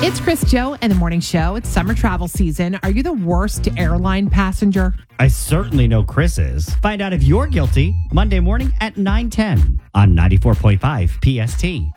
It's Chris Joe and the Morning Show. It's summer travel season. Are you the worst airline passenger? I certainly know Chris is. Find out if you're guilty Monday morning at 9:10 on 94.5 PST.